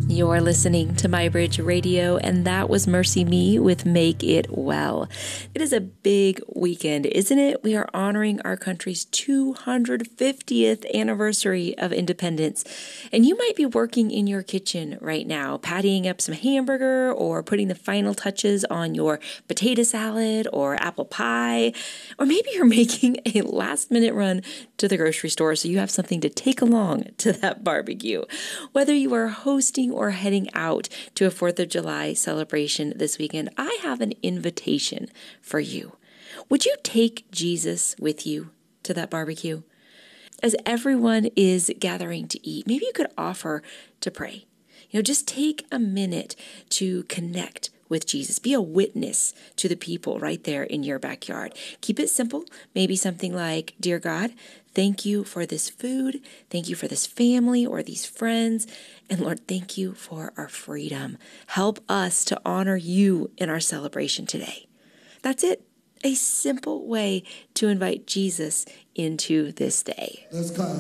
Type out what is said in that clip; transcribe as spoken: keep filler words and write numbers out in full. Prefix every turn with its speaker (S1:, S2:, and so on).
S1: You're listening to MyBridge Radio, and that was Mercy Me with Make It Well. It is a big weekend, isn't it? We are honoring our country's two hundred fiftieth anniversary of independence. And you might be working in your kitchen right now, pattying up some hamburger or putting the final touches on your potato salad or apple pie. Or maybe you're making a last-minute run to the grocery store so you have something to take along to that barbecue. Whether you are hosting or heading out to a fourth of July celebration this weekend, I have an invitation for you. Would you take Jesus with you to that barbecue? As everyone is gathering to eat, maybe you could offer to pray. You know, just take a minute to connect with Jesus. Be a witness to the people right there in your backyard. Keep it simple. Maybe something like, "Dear God, thank you for this food. Thank you for this family or these friends. And Lord, thank you for our freedom. Help us to honor you in our celebration today." That's it. A simple way to invite Jesus into this day.
S2: Let's go.